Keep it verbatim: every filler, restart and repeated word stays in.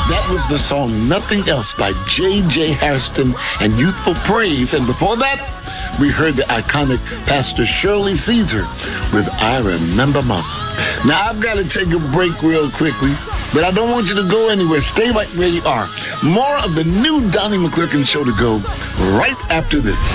That was the song Nothing Else by J J Hairston and Youthful Praise. And before that, we heard the iconic Pastor Shirley Caesar with I Remember Mama. Now, I've got to take a break real quickly, but I don't want you to go anywhere. Stay right where you are. More of the new Donnie McClurkin Show to go right after this.